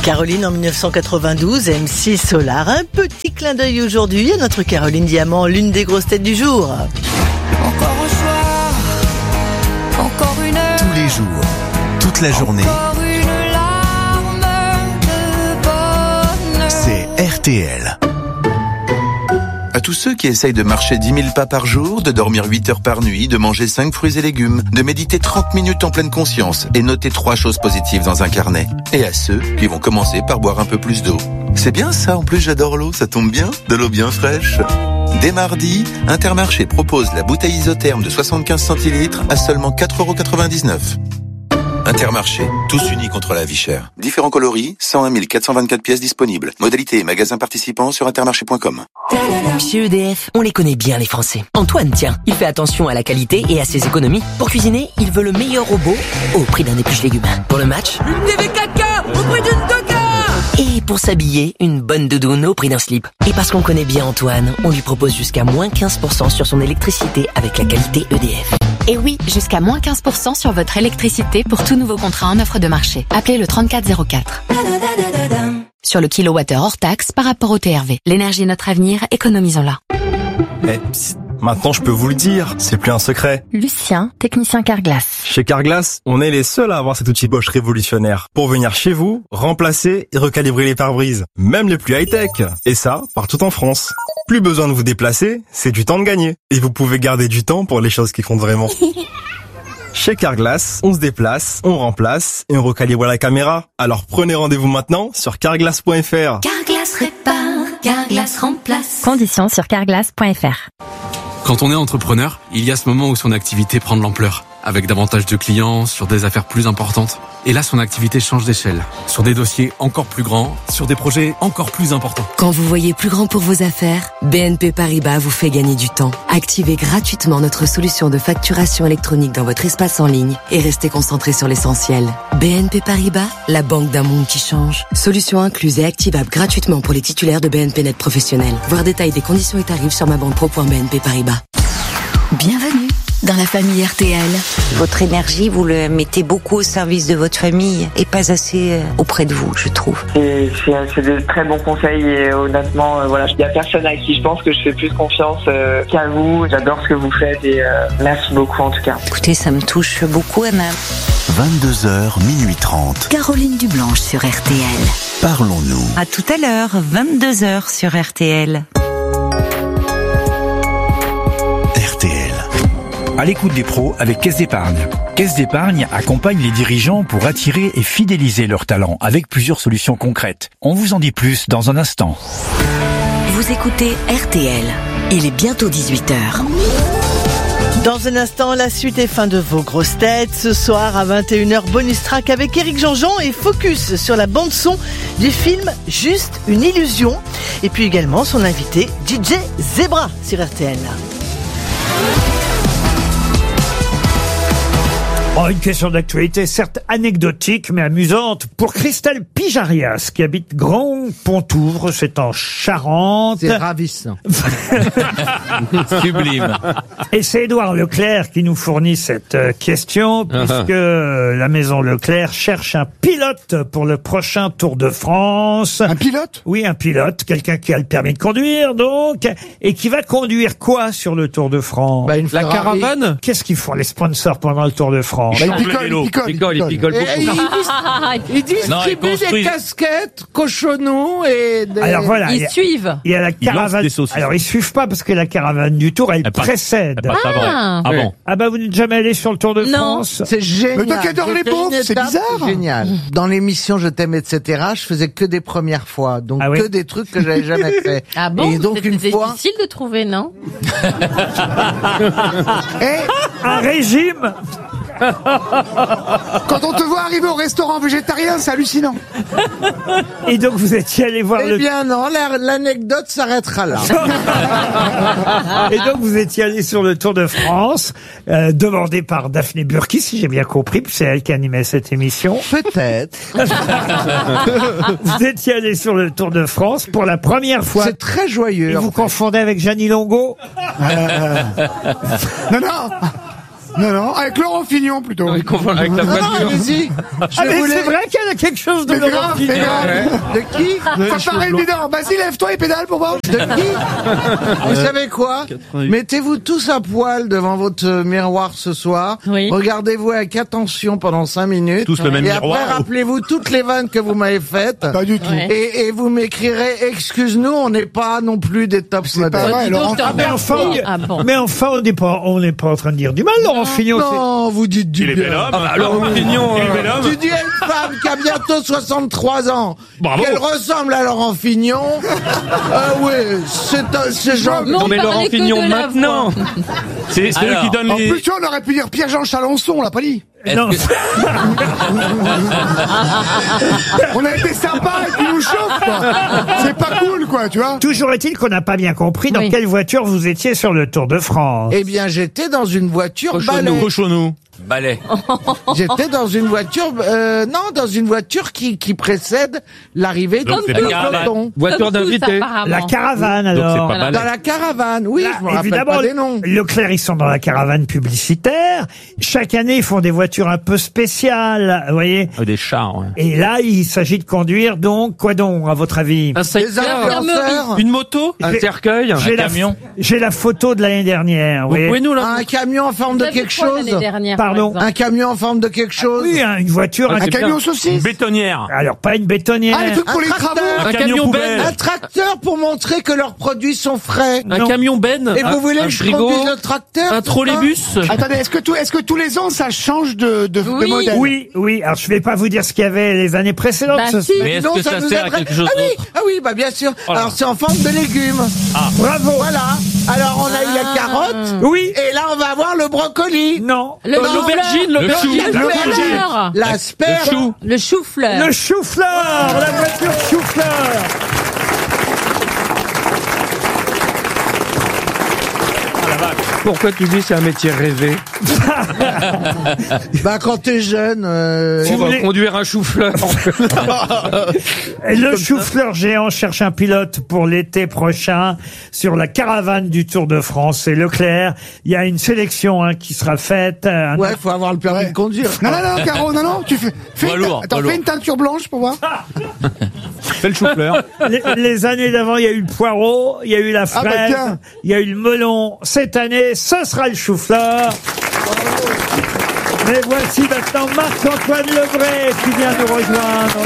Caroline en 1992, M6 Solar. Un petit clin d'œil aujourd'hui à notre Caroline Diamant, l'une des grosses têtes du jour. Encore un soir, encore une heure. Tous les jours, toute la journée. Encore une larme de bonheur. C'est RTL. À tous ceux qui essayent de marcher 10 000 pas par jour, de dormir 8 heures par nuit, de manger 5 fruits et légumes, de méditer 30 minutes en pleine conscience et noter 3 choses positives dans un carnet. Et à ceux qui vont commencer par boire un peu plus d'eau. C'est bien ça, en plus j'adore l'eau, ça tombe bien, de l'eau bien fraîche. Dès mardi, Intermarché propose la bouteille isotherme de 75 centilitres à seulement 4,99 €. Intermarché, tous unis contre la vie chère. Différents coloris, 101 424 pièces disponibles. Modalité et magasins participants sur intermarché.com. Chez EDF, on les connaît bien les Français. Antoine, tiens, il fait attention à la qualité et à ses économies. Pour cuisiner, il veut le meilleur robot au prix d'un épluche légumes. Pour le match, Une DV4K au prix d'une Toka. et pour s'habiller, une bonne doudoune au prix d'un slip. Et parce qu'on connaît bien Antoine, on lui propose jusqu'à moins 15% sur son électricité avec la qualité EDF. Et oui, jusqu'à moins 15% sur votre électricité pour tout nouveau contrat en offre de marché. Appelez le 3404. Sur le kilowattheure hors taxe par rapport au TRV. L'énergie est notre avenir, économisons-la. Psst, maintenant je peux vous le dire, c'est plus un secret. Lucien, technicien Carglass. Chez Carglass, on est les seuls à avoir cet outil Bosch révolutionnaire pour venir chez vous, remplacer et recalibrer les pare-brises, même les plus high-tech. Et ça, partout en France. Plus besoin de vous déplacer, c'est du temps de gagner. Et vous pouvez garder du temps pour les choses qui comptent vraiment. Chez Carglass, on se déplace, on remplace et on recalibre la caméra. Alors prenez rendez-vous maintenant sur carglass.fr. Carglass répare, Carglass remplace. Conditions sur carglass.fr. Quand on est entrepreneur, il y a ce moment où son activité prend de l'ampleur, avec davantage de clients, sur des affaires plus importantes. Et là, son activité change d'échelle, sur des dossiers encore plus grands, sur des projets encore plus importants. Quand vous voyez plus grand pour vos affaires, BNP Paribas vous fait gagner du temps. Activez gratuitement notre solution de facturation électronique dans votre espace en ligne et restez concentré sur l'essentiel. BNP Paribas, la banque d'un monde qui change. Solution incluse et activable gratuitement pour les titulaires de BNP Net Professionnel. Voir détail des conditions et tarifs sur mabanque.pro.bnp Paribas. Bienvenue dans la famille RTL. Votre énergie, vous le mettez beaucoup au service de votre famille et pas assez auprès de vous, je trouve. C'est de très bons conseils et honnêtement, voilà, il y a personne à qui je pense que je fais plus confiance qu'à vous. J'adore ce que vous faites et merci beaucoup en tout cas. Écoutez, ça me touche beaucoup, Anna. 22h, minuit 30. Caroline Dublanche sur RTL. Parlons-nous. À tout à l'heure, 22h sur RTL. RTL. À l'écoute des pros avec Caisse d'Épargne. Caisse d'Épargne accompagne les dirigeants pour attirer et fidéliser leurs talents avec plusieurs solutions concrètes. On vous en dit plus dans un instant. Vous écoutez RTL. Il est bientôt 18h. Dans un instant, la suite et fin de vos grosses têtes. Ce soir à 21h, bonus track avec Éric Jean-Jean et focus sur la bande-son du film Juste une illusion. Et puis également son invité DJ Zebra sur RTL. Oh, une question d'actualité, certes anecdotique, mais amusante, pour Christelle Pijarias, qui habite Grand Pontouvre, c'est en Charente. C'est ravissant. Sublime. Et c'est Édouard Leclerc qui nous fournit cette question, puisque la maison Leclerc cherche un pilote pour le prochain Tour de France. Un pilote? Oui, un pilote, quelqu'un qui a le permis de conduire, donc, et qui va conduire quoi sur le Tour de France? Bah, la caravane? Qu'est-ce qu'ils font les sponsors pendant le Tour de France? Bah, ils picolent. Ils distribuent des casquettes, cochonneaux et des... Alors voilà. Ils suivent. Il y a la caravane. Alors ils suivent pas parce que la caravane du Tour, elle précède. Bon. Ah bah vous n'êtes jamais allé sur le Tour de France? C'est génial. Mais toi qui adores les beaufs, c'est bizarre. C'est génial. Dans l'émission Je t'aime, etc., je faisais que des premières fois. Donc que des trucs que j'avais jamais fait. Ah bon? Et donc une fois... difficile de trouver, non? Un régime. Quand on te voit arriver au restaurant végétarien, c'est hallucinant. Et donc vous étiez allé voir Eh bien non, l'anecdote s'arrêtera là. Et donc vous étiez allé sur le Tour de France, demandé par Daphné Burki, si j'ai bien compris, puis c'est elle qui animait cette émission. Peut-être. Vous étiez allé sur le Tour de France pour la première fois. C'est très joyeux. Et vous confondez avec Jeannie Longo? Non. Non, avec Laurent Fignon plutôt. Non, il confond avec la voiture. Non, allez-y. Ah, mais c'est vrai qu'elle a quelque chose de Mais Laurent grave, Fignon. mais grave. De qui? Ça paraît évident. Vas-y, lève-toi et pédale pour voir. De qui? Vous savez quoi? Mettez-vous tous à poil devant votre miroir ce soir. Oui. Regardez-vous avec attention pendant 5 minutes. Tous le même et miroir. après, rappelez-vous toutes les vannes que vous m'avez faites. Pas du tout. Ouais. Et vous m'écrirez, excuse-nous, on n'est pas non plus des tops pas modèles. vrai, Laurent. Mais enfin, Ah bon. mais enfin, on n'est pas en train de dire du mal, Laurent Fignon. Non, vous dites du Il est bien. bel homme. Ah bah, Laurent Fignon, Il est bel homme. tu dis à une femme qui a bientôt 63 ans Bravo. qu'elle ressemble à Laurent Fignon. Oui, c'est genre. Non, mais Laurent Fignon maintenant. C'est eux qui donnent En les... plus, tu vois, on aurait pu dire Pierre-Jean Chalençon, on l'a pas dit. Non. On a été sympa et puis nous chauffe, quoi. C'est pas cool, quoi, tu vois. Toujours est-il qu'on n'a pas bien compris dans Oui. quelle voiture vous étiez sur le Tour de France. Eh bien, j'étais dans une voiture balai. Cochonou. Balai. J'étais dans une voiture, dans une voiture qui précède l'arrivée Donc, du c'est la caravane. peloton. Voiture Comme tous, d'invité. apparemment. La caravane, Donc alors. c'est pas balai. Dans la caravane, oui, Là, je me rappelle évidemment, pas des noms. Leclerc, ils sont dans la caravane publicitaire. Chaque année, ils font des voitures un peu spéciales, vous voyez. Des chars, ouais. Et là, il s'agit de conduire donc, quoi donc, à votre avis? Des influenceurs. Une moto, un J'ai- cercueil, J'ai la- J'ai la photo de l'année dernière, vous voyez. Un camion en forme de Vous avez quelque quoi chose. l'année dernière, par Pardon. exemple Un camion en forme de quelque chose. Oui, une voiture. Un camion Une saucisse. bétonnière. Alors, pas une bétonnière. Ah, les trucs pour les tracteur. travaux. Un camion poubelle. Un tracteur pour montrer que leurs produits sont frais. Non. camion ben. Et vous voulez que je conduise le tracteur? c'est ça Attendez, est-ce que tous les ans ça change de Oui. modèle? Oui. Alors, je vais pas vous dire ce qu'il y avait les années précédentes. Bah, ce- si. Mais est-ce Non, que ça nous sert à aiderait. quelque chose d'autre? Ah oui, bah bien sûr. Voilà. Alors c'est en forme de légumes. Bravo. Voilà. Alors on a eu la carotte. Oui. Et là on va avoir le brocoli. Non. L'aubergine, le chou. chou-fleur. L'asperge. Le chou-fleur. Le chou-fleur. La voiture chou-fleur. Pourquoi tu dis c'est un métier rêvé? Bah quand t'es jeune. Si vous voulez- Conduire un chou-fleur. Et le chou-fleur géant cherche un pilote pour l'été prochain sur la caravane du Tour de France. Et Leclerc, il y a une sélection qui sera faite. Ouais, faut avoir le permis de conduire. Non, Caro, non, tu fais Poids lourd, attends, poids fais lourd. une teinture blanche pour voir. Fais le chou-fleur. Les années d'avant, il y a eu le poireau, il y a eu la Ah, bah, fraise, tiens. il y a eu le melon. Cette année, ce sera le chou-fleur. Mais voici maintenant Marc-Antoine Lebray qui vient nous rejoindre.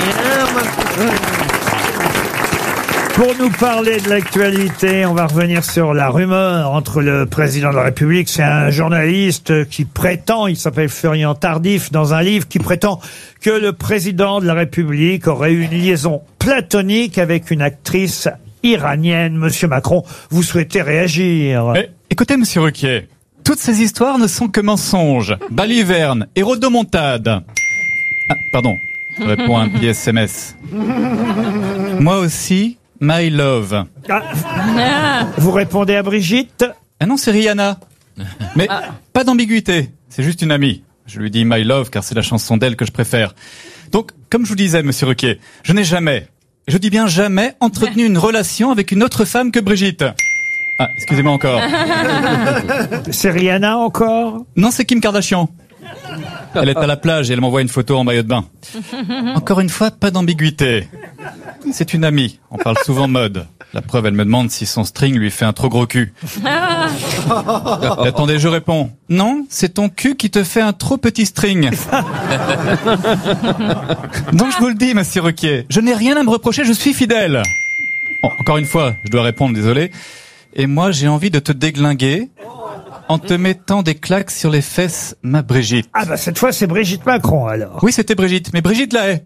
Pour nous parler de l'actualité, on va revenir sur la rumeur entre le président de la République, c'est un journaliste qui prétend, il s'appelle Florian Tardif, dans un livre qui prétend que le président de la République aurait eu une liaison platonique avec une actrice iranienne. Monsieur Macron, vous souhaitez réagir? Écoutez, monsieur Ruquier, toutes ces histoires ne sont que mensonges, balivernes et rodomontades. Ah, pardon, je réponds à un petit SMS. Moi aussi, my love. Vous répondez à Brigitte? Ah non, c'est Rihanna. Mais pas d'ambiguïté, c'est juste une amie. Je lui dis my love car c'est la chanson d'elle que je préfère. Donc, comme je vous disais, monsieur Ruquier, je n'ai jamais, je dis bien jamais, entretenu une relation avec une autre femme que Brigitte. Ah, excusez-moi encore. C'est Rihanna encore? Non, c'est Kim Kardashian. Elle est à la plage et elle m'envoie une photo en maillot de bain. Encore une fois, pas d'ambiguïté. C'est une amie. On parle souvent mode. La preuve, elle me demande si son string lui fait un trop gros cul. Et attendez, je réponds. Non, c'est ton cul qui te fait un trop petit string. Donc je vous le dis, monsieur Ruquier, je n'ai rien à me reprocher, je suis fidèle. Bon, encore une fois, je dois répondre, désolé. Et moi, j'ai envie de te déglinguer en te mettant des claques sur les fesses, ma Brigitte. Ah bah cette fois, c'est Brigitte Macron alors. Oui, c'était Brigitte, mais Brigitte Lahaye.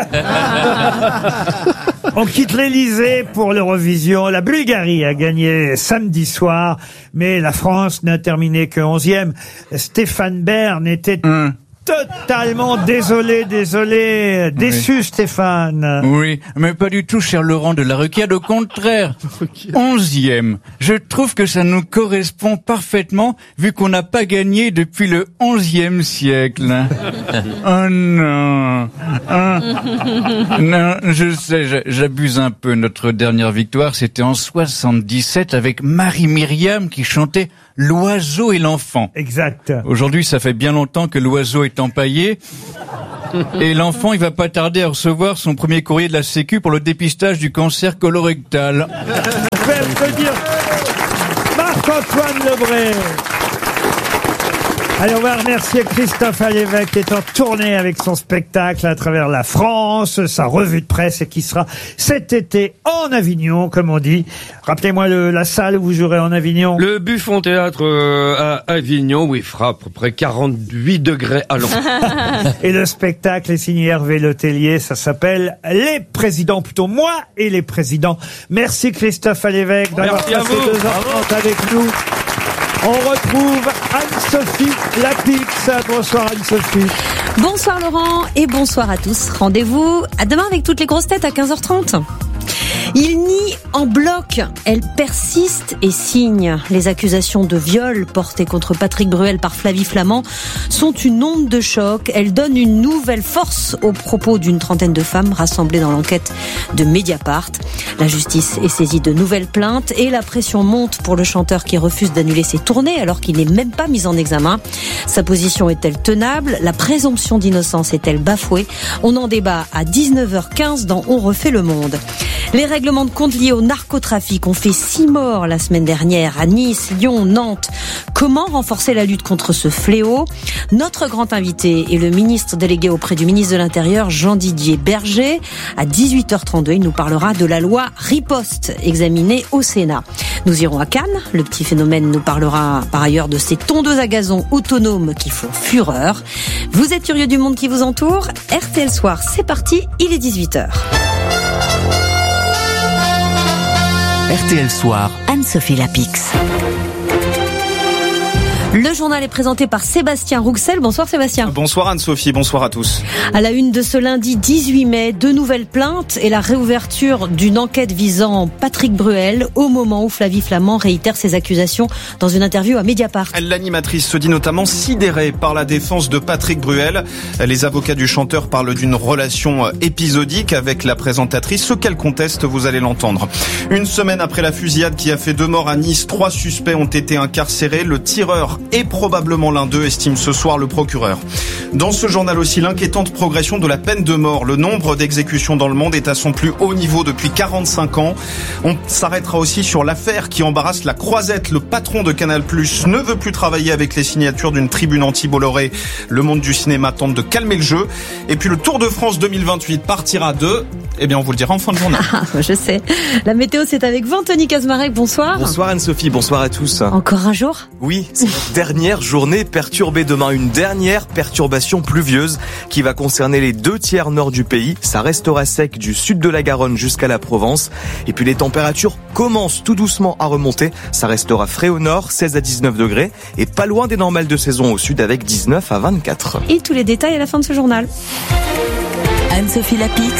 On quitte l'Elysée pour l'Eurovision. La Bulgarie a gagné samedi soir, mais la France n'a terminé que 11e. Stéphane Bern était totalement désolé, déçu, Oui. Stéphane. Oui, mais pas du tout, cher Laurent de la Requiade, au contraire. 11e. Je trouve que ça nous correspond parfaitement, vu qu'on n'a pas gagné depuis le 11e siècle. Oh non. Non, je sais, j'abuse un peu. Notre dernière victoire, c'était en 77 avec Marie-Myriam qui chantait L'oiseau et l'enfant. Exact. Aujourd'hui, ça fait bien longtemps que l'oiseau est empaillé. Et l'enfant, il va pas tarder à recevoir son premier courrier de la Sécu pour le dépistage du cancer colorectal. Je vais applaudir Marc-Antoine Lebré. Allez, on va remercier Christophe Alévèque qui est en tournée avec son spectacle à travers la France, sa revue de presse et qui sera cet été en Avignon, comme on dit. Rappelez-moi la salle où vous jouerez en Avignon. Le Buffon Théâtre à Avignon, où il fera à peu près 48 degrés à l'ombre. Et le spectacle est signé Hervé Letellier, ça s'appelle Les Présidents, plutôt moi et les Présidents. Merci Christophe Alévèque d'avoir passé 2h30 avec nous. On retrouve Anne-Sophie Lapix. Bonsoir Anne-Sophie. Bonsoir Laurent et bonsoir à tous. Rendez-vous à demain avec toutes les grosses têtes à 15h30. Il nie en bloc, elle persiste et signe. Les accusations de viol portées contre Patrick Bruel par Flavie Flament sont une onde de choc. Elles donnent une nouvelle force aux propos d'une trentaine de femmes rassemblées dans l'enquête de Mediapart. La justice est saisie de nouvelles plaintes et la pression monte pour le chanteur qui refuse d'annuler ses tournées alors qu'il n'est même pas mis en examen. Sa position est-elle tenable? La présomption d'innocence est-elle bafouée? On en débat à 19h15 dans On refait le monde. Les règlements de compte liés au narcotrafic ont fait 6 morts la semaine dernière à Nice, Lyon, Nantes. Comment renforcer la lutte contre ce fléau? Notre grand invité est le ministre délégué auprès du ministre de l'Intérieur, Jean-Didier Berger. À 18h32, il nous parlera de la loi Riposte, examinée au Sénat. Nous irons à Cannes. Le petit phénomène nous parlera par ailleurs de ces tondeuses à gazon autonomes qui font fureur. Vous êtes curieux du monde qui vous entoure? RTL Soir, c'est parti, il est 18h. RTL Soir, Anne-Sophie Lapix. Le journal est présenté par Sébastien Rouxel. Bonsoir Sébastien. Bonsoir Anne-Sophie, bonsoir à tous. À la une de ce lundi 18 mai, 2 nouvelles plaintes et la réouverture d'une enquête visant Patrick Bruel au moment où Flavie Flament réitère ses accusations dans une interview à Mediapart. L'animatrice se dit notamment sidérée par la défense de Patrick Bruel. Les avocats du chanteur parlent d'une relation épisodique avec la présentatrice. Ce qu'elle conteste, vous allez l'entendre. Une semaine après la fusillade qui a fait 2 morts à Nice, 3 suspects ont été incarcérés. Le tireur et probablement l'un d'eux, estime ce soir le procureur. Dans ce journal aussi, l'inquiétante progression de la peine de mort. Le nombre d'exécutions dans le monde est à son plus haut niveau depuis 45 ans. On s'arrêtera aussi sur l'affaire qui embarrasse la Croisette. Le patron de Canal+ ne veut plus travailler avec les signatures d'une tribune anti-Bolloré. Le monde du cinéma tente de calmer le jeu. Et puis le Tour de France 2028 partira de... Eh bien, on vous le dira en fin de journée. Je sais. La météo, c'est avec vous, Anthony Kazmarek. Bonsoir. Bonsoir Anne-Sophie, bonsoir à tous. Encore un jour? Oui, c'est la dernière journée perturbée. Demain, une dernière perturbation pluvieuse qui va concerner les 2 tiers nord du pays. Ça restera sec du sud de la Garonne jusqu'à la Provence. Et puis les températures commencent tout doucement à remonter. Ça restera frais au nord, 16 à 19 degrés. Et pas loin des normales de saison au sud avec 19 à 24. Et tous les détails à la fin de ce journal. Anne-Sophie Lapix.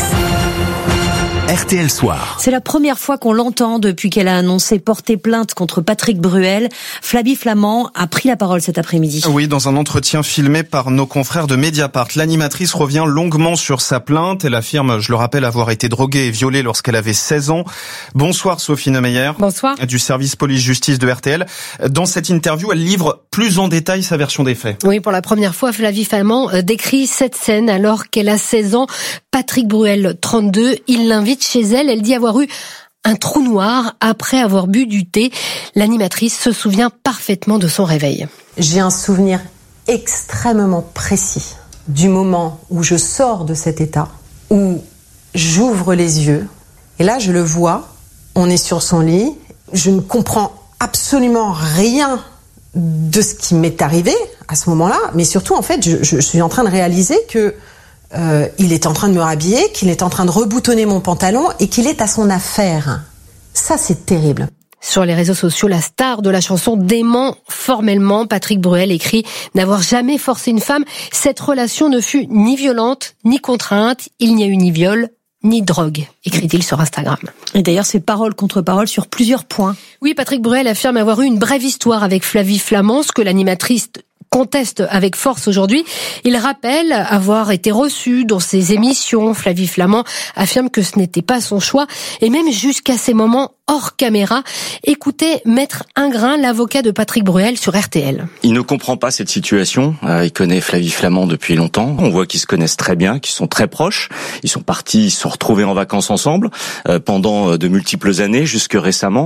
RTL Soir. C'est la première fois qu'on l'entend depuis qu'elle a annoncé porter plainte contre Patrick Bruel. Flavie Flament a pris la parole cet après-midi. Oui, dans un entretien filmé par nos confrères de Mediapart, l'animatrice revient longuement sur sa plainte. Elle affirme, je le rappelle, avoir été droguée et violée lorsqu'elle avait 16 ans. Bonsoir Sophie Neumeyer. Bonsoir. Du service police-justice de RTL. Dans cette interview, elle livre plus en détail sa version des faits. Oui, pour la première fois, Flavie Flament décrit cette scène alors qu'elle a 16 ans. Patrick Bruel, 32, il l'invite chez elle. Elle dit avoir eu un trou noir après avoir bu du thé. L'animatrice se souvient parfaitement de son réveil. J'ai un souvenir extrêmement précis du moment où je sors de cet état, où j'ouvre les yeux. Et là, je le vois, on est sur son lit. Je ne comprends absolument rien de ce qui m'est arrivé à ce moment-là. Mais surtout, en fait, je suis en train de réaliser que il est en train de me rhabiller, qu'il est en train de reboutonner mon pantalon et qu'il est à son affaire. Ça, c'est terrible. Sur les réseaux sociaux, la star de la chanson dément formellement. Patrick Bruel écrit n'avoir jamais forcé une femme. Cette relation ne fut ni violente, ni contrainte. Il n'y a eu ni viol, ni drogue, écrit-il sur Instagram. Et d'ailleurs, c'est parole contre parole sur plusieurs points. Oui, Patrick Bruel affirme avoir eu une brève histoire avec Flavie Flament, ce que l'animatrice conteste avec force aujourd'hui. Il rappelle avoir été reçu dans ses émissions. Flavie Flament affirme que ce n'était pas son choix et même jusqu'à ces moments hors caméra. Écoutez Maître Ingrain, l'avocat de Patrick Bruel sur RTL. Il ne comprend pas cette situation. Il connaît Flavie Flament depuis longtemps. On voit qu'ils se connaissent très bien, qu'ils sont très proches. Ils sont retrouvés en vacances ensemble pendant de multiples années, jusque récemment.